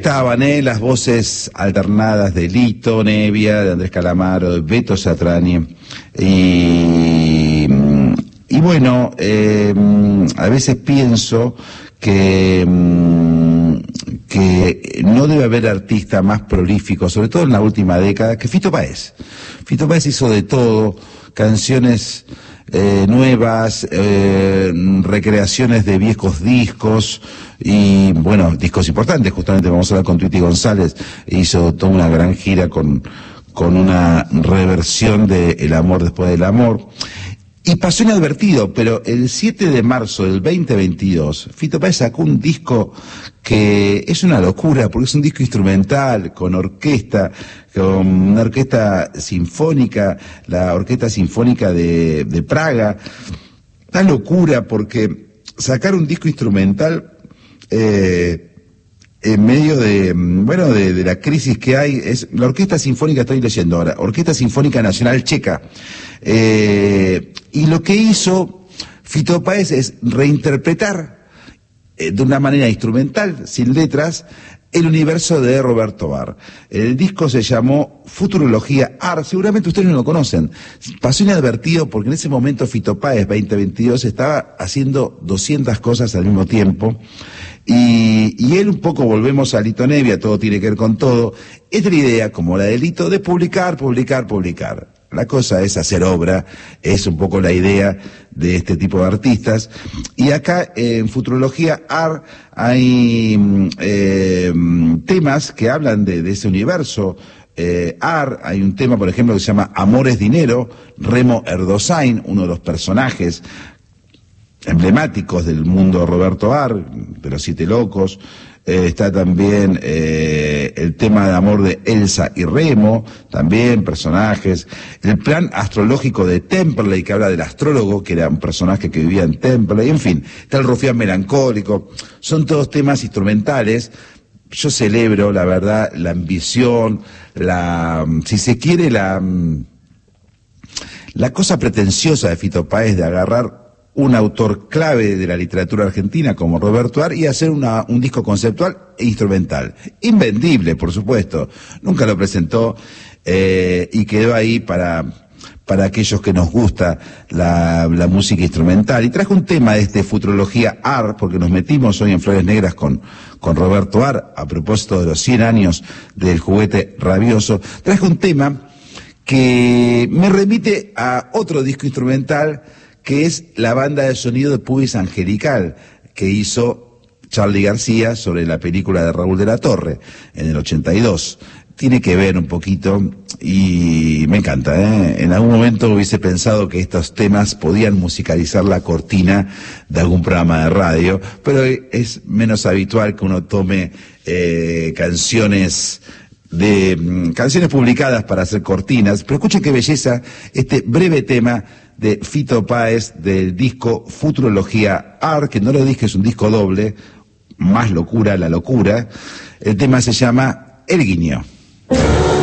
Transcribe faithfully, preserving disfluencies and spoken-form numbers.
estaban eh, las voces alternadas de Lito Nevia, de Andrés Calamaro, de Beto Satriani, y, y bueno, eh, a veces pienso que, que no debe haber artista más prolífico, sobre todo en la última década, que Fito Páez. Fito Páez hizo de todo, canciones eh, nuevas, eh, recreaciones de viejos discos, y bueno, discos importantes. Justamente vamos a hablar con Tweety González, hizo toda una gran gira con, con una reversión de El amor después del amor. Y pasó inadvertido, pero el siete de marzo del veinte veintidós, Fito Páez sacó un disco que es una locura, porque es un disco instrumental, con orquesta, con una orquesta sinfónica, la Orquesta Sinfónica de, de Praga. Una locura, porque sacar un disco instrumental eh, en medio de, bueno, de, de la crisis que hay, es la Orquesta Sinfónica, estoy leyendo ahora, Orquesta Sinfónica Nacional Checa. Eh, y lo que hizo Fito Páez es reinterpretar eh, de una manera instrumental, sin letras, el universo de Roberto Barr. El disco se llamó Futurología Art, seguramente ustedes no lo conocen. Pasó inadvertido porque en ese momento Fito Páez veinte veintidós estaba haciendo doscientas cosas al mismo tiempo. Y, y él un poco, volvemos a Lito Nevia, todo tiene que ver con todo. Esta la idea, como la de Lito, de publicar, publicar, publicar. La cosa es hacer obra, es un poco la idea de este tipo de artistas. Y acá en Futurología Art hay eh, temas que hablan de, de ese universo. Eh, Art, hay un tema, por ejemplo, que se llama Amor es Dinero, Remo Erdosain, uno de los personajes emblemáticos del mundo Roberto Barr, de los Siete Locos. Eh, está también eh, el tema de amor de Elsa y Remo, también personajes. El plan astrológico de Temperley, que habla del astrólogo, que era un personaje que vivía en Temperley. En fin, está el rufián melancólico. Son todos temas instrumentales. Yo celebro, la verdad, la ambición, la, si se quiere, la, la cosa pretenciosa de Fito Páez de agarrar un autor clave de la literatura argentina como Roberto Barr y hacer una, un disco conceptual e instrumental. Invendible, por supuesto. Nunca lo presentó eh, y quedó ahí para, para aquellos que nos gusta la, la música instrumental. Y trajo un tema de este Futurología Art, porque nos metimos hoy en Flores Negras con, con Roberto Barr, a propósito de los cien años del Juguete Rabioso. Trajo un tema que me remite a otro disco instrumental, que es la banda de sonido de Pubis Angelical, que hizo Charly García sobre la película de Raúl de la Torre, en el ochenta y dos. Tiene que ver un poquito, y me encanta, ¿eh? En algún momento hubiese pensado que estos temas podían musicalizar la cortina de algún programa de radio, pero es menos habitual que uno tome eh, canciones de mm, canciones publicadas para hacer cortinas. Pero escuchen qué belleza este breve tema de Fito Páez del disco Futurología Art, que no lo dije, es un disco doble, más locura la locura. El tema se llama El Guiño.